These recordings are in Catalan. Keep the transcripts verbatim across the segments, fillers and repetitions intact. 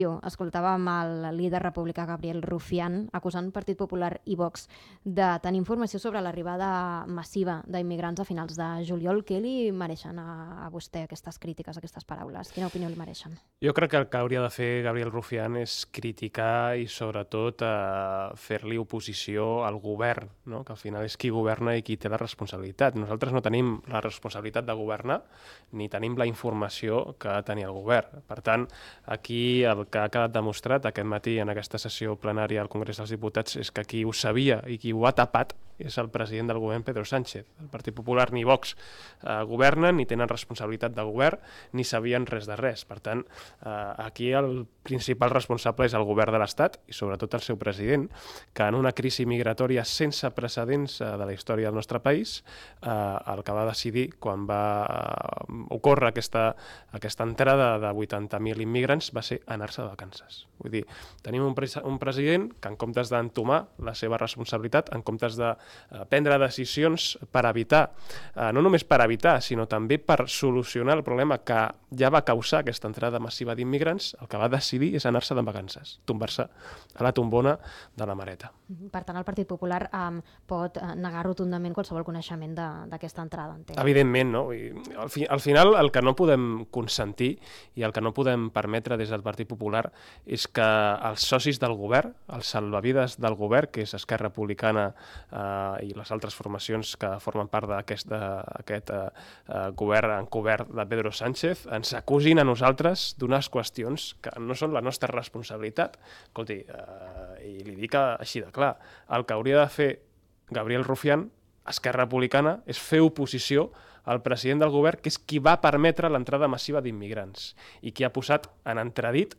Escoltàvem el líder republicà Gabriel Rufián acusant Partit Popular i Vox de tenir informació sobre l'arribada massiva d'immigrants a finals de juliol. Què li mereixen a, a vostè aquestes crítiques, aquestes paraules? Quina opinió li mereixen? Jo crec que el que hauria de fer Gabriel Rufián és criticar i sobretot eh, fer-li oposició al govern, no? Que al final és qui governa i qui té la responsabilitat. Nosaltres no tenim la responsabilitat de governar ni tenim la informació que tenia el govern. Per tant, aquí el que ha quedat demostrat aquest matí en aquesta sessió plenària al Congrés dels Diputats és que qui ho sabia i qui ho ha tapat és el president del govern, Pedro Sánchez. El Partit Popular ni Vox eh, governen, ni tenen responsabilitat de govern, ni sabien res de res. Per tant, eh, aquí el principal responsable és el govern de l'Estat i sobretot el seu president, que en una crisi migratòria sense precedents eh, de la història del nostre país, eh, el que va decidir quan va eh, ocórrer aquesta, aquesta entrada de vuitanta mil immigrants va ser anar-se de vacances. Vull dir, tenim un, pres un president que en comptes d'entomar la seva responsabilitat, en comptes de eh, prendre decisions per evitar, eh, no només per evitar, sinó també per solucionar el problema que ja va causar aquesta entrada massiva d'immigrants, el que va decidir és anar-se de vacances, tombar-se a la tombona de la mareta. Per tant, el Partit Popular um, pot negar rotundament qualsevol coneixement d'aquesta entrada, entenc. Evidentment, no? I al, fi, al final el que no podem consentir i el que no podem permetre des del Partit Popular és que els socis del govern, els salvavides del govern, que és Esquerra Republicana eh, i les altres formacions que formen part d'aquest aquest, eh, govern encobert de Pedro Sánchez, ens acusin a nosaltres d'unes qüestions que no són la nostra responsabilitat. Escolti, eh, i li dic així de clar, el que hauria de fer Gabriel Rufián, Esquerra Republicana, és fer oposició al president del govern, que és qui va permetre l'entrada massiva d'immigrants i qui ha posat en entredit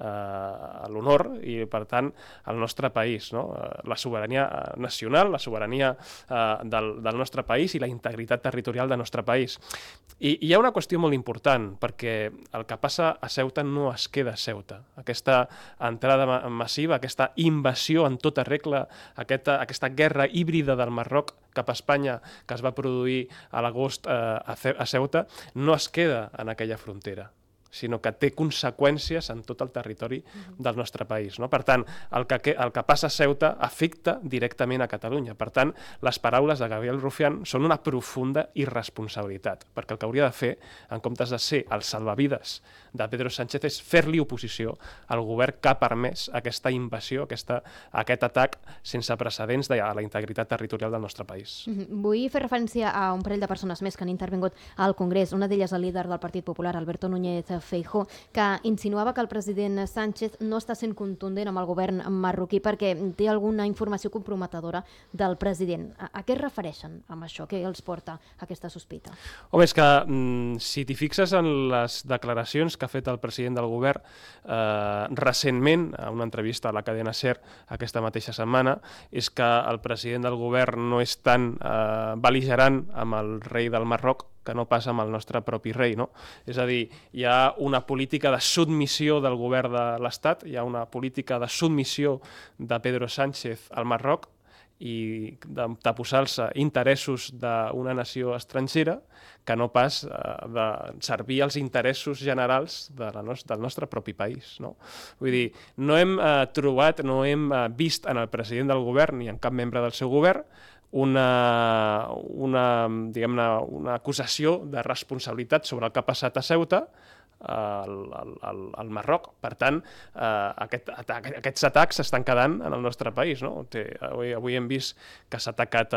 Uh, l'honor i, per tant, el nostre país, no? Uh, la sobirania nacional, la sobirania uh, del, del nostre país i la integritat territorial del nostre país. I, i hi ha una qüestió molt important, perquè el que passa a Ceuta no es queda a Ceuta. Aquesta entrada ma massiva, aquesta invasió en tota regla, aquesta, aquesta guerra híbrida del Marroc cap a Espanya que es va produir a l'agost uh, a, a Ceuta, no es queda en aquella frontera, sinó que té conseqüències en tot el territori del nostre país, no? Per tant, el que, el que passa a Ceuta afecta directament a Catalunya. Per tant, les paraules de Gabriel Rufián són una profunda irresponsabilitat, perquè el que hauria de fer, en comptes de ser el salvavides de Pedro Sánchez, és fer-li oposició al govern que ha permès aquesta invasió, aquesta, aquest atac sense precedents de la integritat territorial del nostre país. Mm-hmm. Vull fer referència a un parell de persones més que han intervingut al Congrés. Una d'elles el líder del Partit Popular, Alberto Núñez Feijóo, que insinuava que el president Sánchez no està sent contundent amb el govern marroquí perquè té alguna informació comprometedora del president. A, a què es refereixen amb això? Què els porta a aquesta sospita? Home, és que mm, si t'hi fixes en les declaracions que ha fet el president del govern eh, recentment, a una entrevista a la cadena SER aquesta mateixa setmana, és que el president del govern no és tan eh, bel·ligerant amb el rei del Marroc que no passa amb el nostre propi rei, no? És a dir, hi ha una política de submissió del govern de l'Estat, hi ha una política de submissió de Pedro Sánchez al Marroc i de, de posar-se interessos d'una nació estrangera que no pas eh, de servir els interessos generals de la no del nostre propi país, no? Vull dir, no hem eh, trobat, no hem eh, vist en el president del govern ni en cap membre del seu govern una, una, diguem-ne, una acusació de responsabilitat sobre el que ha passat a Ceuta al, al, al Marroc. Per tant, eh, aquest, atac, aquests atacs s'estan quedant en el nostre país, no? Té, avui, avui hem vist que s'ha atacat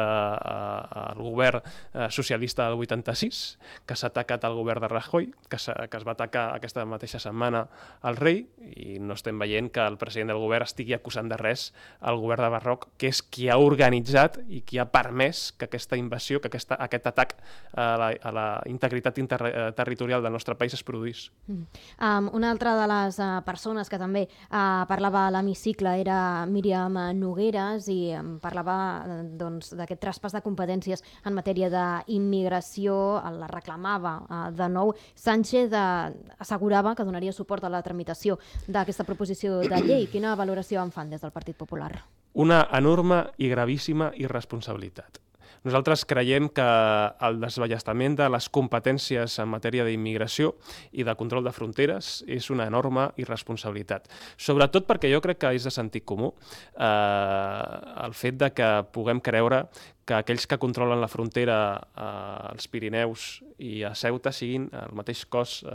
al govern eh, socialista del vuitanta-sis, que s'ha atacat al govern de Rajoy, que, que es va atacar aquesta mateixa setmana al rei, i no estem veient que el president del govern estigui acusant de res al govern de Marroc, que és qui ha organitzat i qui ha permès que aquesta invasió, que aquesta, aquest atac a la, a la integritat inter territorial del nostre país es produís. Mm. Um, una altra de les uh, persones que també uh, parlava a l'hemicicle era Míriam Nogueras i um, parlava uh, doncs, d'aquest traspàs de competències en matèria d'immigració, la reclamava uh, de nou. Sánchez uh, assegurava que donaria suport a la tramitació d'aquesta proposició de llei. Quina valoració en fan des del Partit Popular? Una enorme i gravíssima irresponsabilitat. Nosaltres creiem que el desballestament de les competències en matèria d'immigració i de control de fronteres és una enorme irresponsabilitat. Sobretot perquè jo crec que és de sentit comú eh, el fet de que puguem creure que aquells que controlen la frontera als Pirineus i a Ceuta siguin el mateix cos